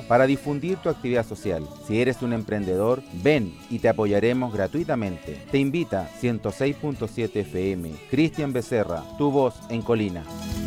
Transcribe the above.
para difundir tu actividad social. Si eres un emprendedor, ven y te apoyaremos gratuitamente. Te invita 106.7 FM. Cristian Becerra, tu voz en Colina.